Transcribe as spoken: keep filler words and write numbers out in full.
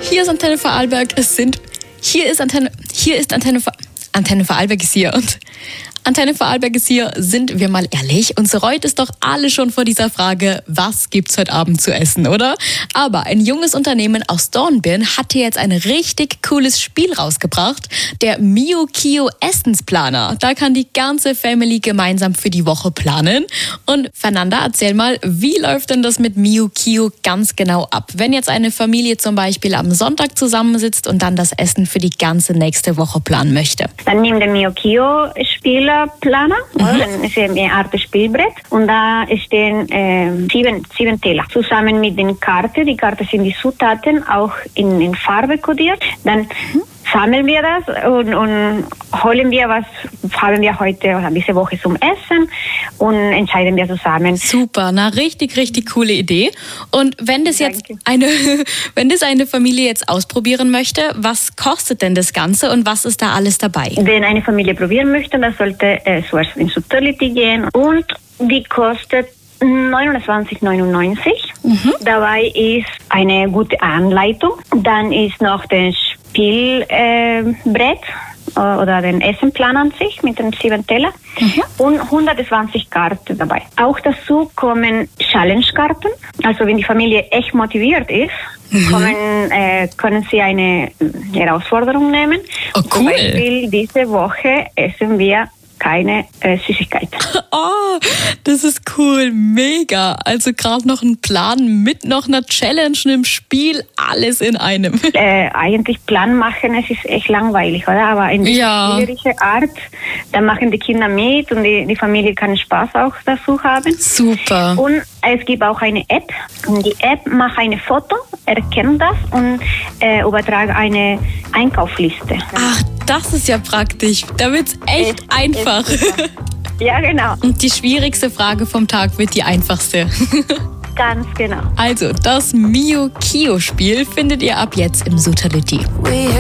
Hier ist Antenne Vorarlberg. Es sind, hier ist Antenne, hier ist Antenne, Antenne Vorarlberg ist hier und Antenne Vorarlberg ist hier, sind wir mal ehrlich. Uns reut es doch alle schon vor dieser Frage, was gibt's heute Abend zu essen, oder? Aber ein junges Unternehmen aus Dornbirn hat hier jetzt ein richtig cooles Spiel rausgebracht. Der Mio Kio Essensplaner. Da kann die ganze Family gemeinsam für die Woche planen. Und Fernanda, erzähl mal, wie läuft denn das mit Mio Kio ganz genau ab? Wenn jetzt eine Familie zum Beispiel am Sonntag zusammensitzt und dann das Essen für die ganze nächste Woche planen möchte. Dann nimmt der Mio Kio Spieler Planer, mhm. Dann ist eine Art Spielbrett und da stehen äh, sieben, sieben Teller zusammen mit den Karten. Die Karten sind die Zutaten auch in, in Farbe kodiert. Dann mhm. sammeln wir das und, und holen wir, was haben wir heute oder diese Woche zum Essen und entscheiden wir zusammen. Super, na richtig, richtig coole Idee. Und wenn das jetzt eine, wenn das eine Familie jetzt ausprobieren möchte, was kostet denn das Ganze und was ist da alles dabei? Wenn eine Familie probieren möchte, dann sollte äh, zuerst in Subtility gehen und die kostet neunundzwanzig neunundneunzig. Mhm. Dabei ist eine gute Anleitung. Dann ist noch das Spielbrett äh, oder den Essenplan an sich mit den sieben Teller mhm. und hundertzwanzig Karten dabei. Auch dazu kommen Challenge-Karten. Also wenn die Familie echt motiviert ist, mhm. kommen, äh, können sie eine Herausforderung nehmen. Oh, cool. Zum Beispiel diese Woche essen wir keine äh, Süßigkeit. Oh, das ist cool, mega. Also gerade noch ein Plan mit noch einer Challenge, einem Spiel, alles in einem. Äh, eigentlich Plan machen, es ist echt langweilig, oder? Aber in dieser ja. spielerischen Art, da machen die Kinder mit und die, die Familie kann Spaß auch dazu haben. Super. Und es gibt auch eine App. Und die App macht ein Foto, erkennt das und äh, übertragt eine Einkaufsliste. Ach, das ist ja praktisch. Da wird's echt es, einfach. Ja, genau. Und die schwierigste Frage vom Tag wird die einfachste. Ganz genau. Also, das Mio Kio Spiel findet ihr ab jetzt im Subtility.